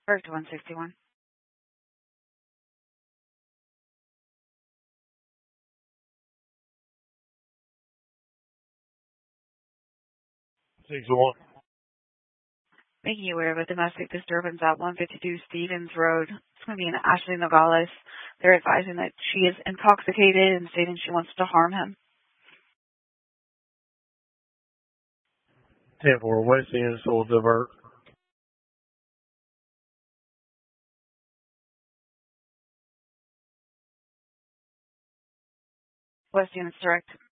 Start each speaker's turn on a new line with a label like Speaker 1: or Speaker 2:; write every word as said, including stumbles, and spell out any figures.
Speaker 1: Correct, one sixty-one.
Speaker 2: six one.
Speaker 1: Making you aware of a domestic disturbance at one fifty-two Stevens Road. It's going to be an Ashley Nogales. They're advising that she is intoxicated and stating she wants to harm him.
Speaker 2: ten four West End, so we'll divert.
Speaker 1: West End is direct.